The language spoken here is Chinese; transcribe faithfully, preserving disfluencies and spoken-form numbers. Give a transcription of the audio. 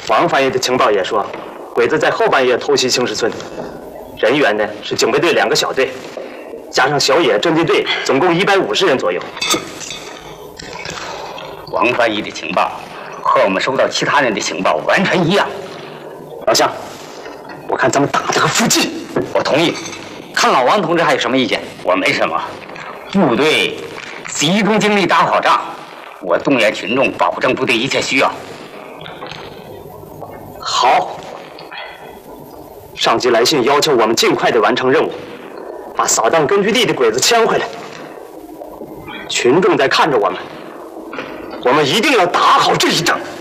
王翻译的情报也说，鬼子在后半夜偷袭青石村，人员呢是警备队两个小队，加上小野侦缉队，总共一百五十人左右。 王翻译的情报和我们收到其他人的情报完全一样。 老乡，我看咱们打这个附近。 我同意。看老王同志还有什么意见？我没什么。部队集中精力打好仗，我动员群众，保证部队一切需要。 好。上级来信要求我们尽快的完成任务，把扫荡根据地的鬼子牵回来。群众在看着我们，我们一定要打好这一仗。